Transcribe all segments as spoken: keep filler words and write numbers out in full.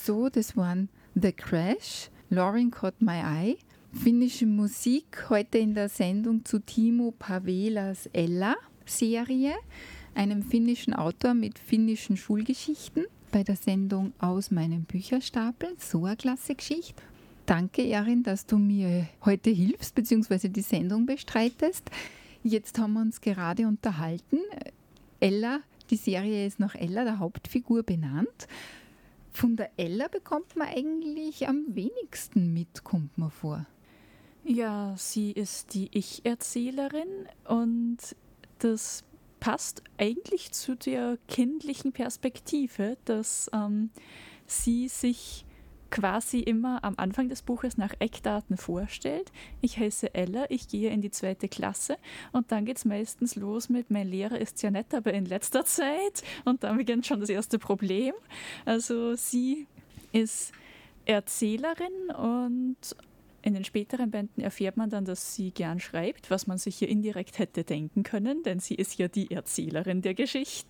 so, das waren The Crash, Lauren Caught My Eye, finnische Musik, heute in der Sendung zu Timo Pavelas Ella-Serie, einem finnischen Autor mit finnischen Schulgeschichten, bei der Sendung Aus meinem Bücherstapel, so eine klasse Geschichte. Danke, Erin, dass du mir heute hilfst, bzw. die Sendung bestreitest. Jetzt haben wir uns gerade unterhalten. Ella, die Serie ist nach Ella, der Hauptfigur, benannt. Von der Ella bekommt man eigentlich am wenigsten mit, kommt mir vor. Ja, sie ist die Ich-Erzählerin und das passt eigentlich zu der kindlichen Perspektive, dass ähm, sie sich quasi immer am Anfang des Buches nach Eckdaten vorstellt. Ich heiße Ella, ich gehe in die zweite Klasse und dann geht es meistens los mit, mein Lehrer ist sehr nett, aber in letzter Zeit, und dann beginnt schon das erste Problem. Also sie ist Erzählerin und in den späteren Bänden erfährt man dann, dass sie gern schreibt, was man sich hier indirekt hätte denken können, denn sie ist ja die Erzählerin der Geschichten.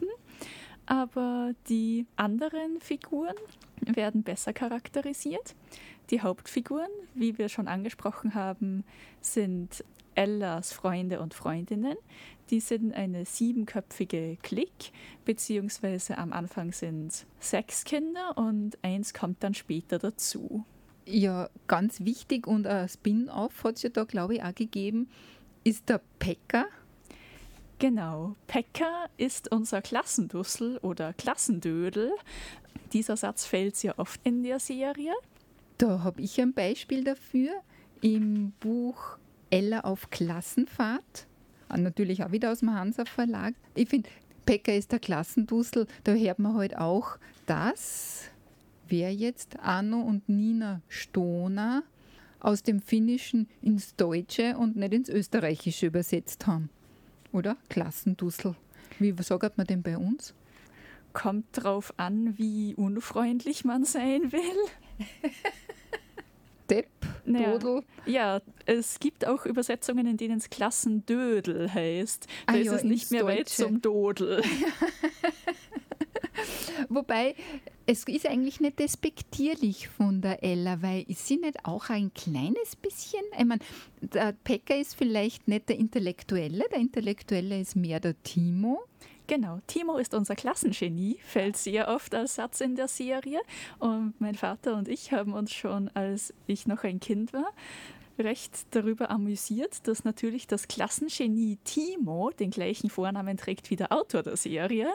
Aber die anderen Figuren werden besser charakterisiert. Die Hauptfiguren, wie wir schon angesprochen haben, sind Ellas Freunde und Freundinnen. Die sind eine siebenköpfige Clique, beziehungsweise am Anfang sind es sechs Kinder und eins kommt dann später dazu. Ja, ganz wichtig und ein Spin-off hat es ja da, glaube ich, auch gegeben, ist der Pekka. Genau, Pekka ist unser Klassendussel oder Klassendödel. Dieser Satz fällt sehr oft in der Serie. Da habe ich ein Beispiel dafür im Buch Ella auf Klassenfahrt, natürlich auch wieder aus dem Hansa Verlag. Ich finde, Pekka ist der Klassendussel, da hört man halt auch, dass wer jetzt Anno und Nina Stoner aus dem Finnischen ins Deutsche und nicht ins Österreichische übersetzt haben. Oder? Klassendussel. Wie sagt man denn bei uns? Kommt drauf an, wie unfreundlich man sein will. Depp, Dodel. Ja, ja, es gibt auch Übersetzungen, in denen es Klassendödel heißt. Da ah, ist ja, es nicht mehr Deutsche. weit zum Dodel. Wobei, es ist eigentlich nicht despektierlich von der Ella, weil ist sie nicht auch ein kleines bisschen? Ich meine, der Pekka ist vielleicht nicht der Intellektuelle, der Intellektuelle ist mehr der Timo. Genau, Timo ist unser Klassengenie, fällt sehr oft als Satz in der Serie. Und mein Vater und ich haben uns schon, als ich noch ein Kind war, recht darüber amüsiert, dass natürlich das Klassengenie Timo den gleichen Vornamen trägt wie der Autor der Serie.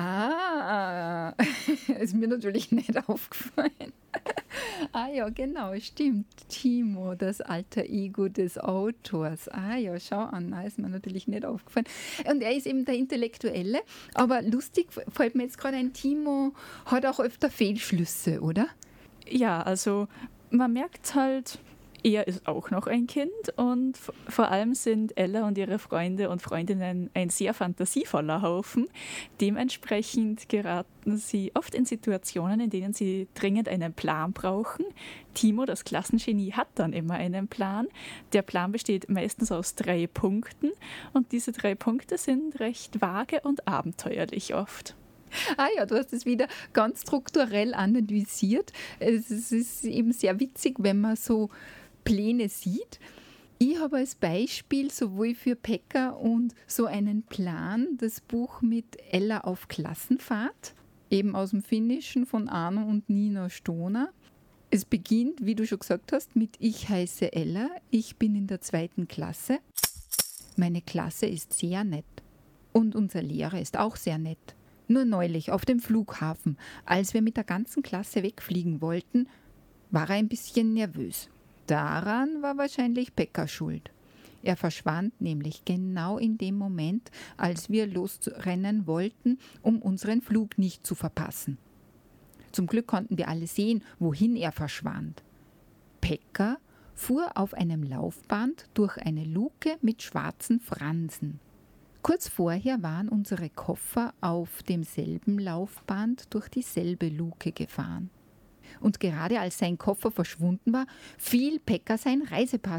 Ah, ist mir natürlich nicht aufgefallen. Ah ja, genau, stimmt. Timo, das alter Ego des Autors. Ah ja, schau an, na, ist mir natürlich nicht aufgefallen. Und er ist eben der Intellektuelle, aber lustig fällt mir jetzt gerade ein, Timo hat auch öfter Fehlschlüsse, oder? Ja, also man merkt halt, er ist auch noch ein Kind und f- vor allem sind Ella und ihre Freunde und Freundinnen ein sehr fantasievoller Haufen. Dementsprechend geraten sie oft in Situationen, in denen sie dringend einen Plan brauchen. Timo, das Klassengenie, hat dann immer einen Plan. Der Plan besteht meistens aus drei Punkten und diese drei Punkte sind recht vage und abenteuerlich oft. Ah ja, du hast es wieder ganz strukturell analysiert. Es ist eben sehr witzig, wenn man so Pläne sieht. Ich habe als Beispiel sowohl für Pekka und so einen Plan das Buch mit Ella auf Klassenfahrt, eben aus dem Finnischen von Arno und Nina Stoner. Es beginnt, wie du schon gesagt hast, mit Ich heiße Ella, ich bin in der zweiten Klasse. Meine Klasse ist sehr nett und unser Lehrer ist auch sehr nett. Nur neulich auf dem Flughafen, als wir mit der ganzen Klasse wegfliegen wollten, war er ein bisschen nervös. Daran war wahrscheinlich Pekka schuld. Er verschwand nämlich genau in dem Moment, als wir losrennen wollten, um unseren Flug nicht zu verpassen. Zum Glück konnten wir alle sehen, wohin er verschwand. Pekka fuhr auf einem Laufband durch eine Luke mit schwarzen Fransen. Kurz vorher waren unsere Koffer auf demselben Laufband durch dieselbe Luke gefahren. Und gerade als sein Koffer verschwunden war, fiel Pekka sein Reisepass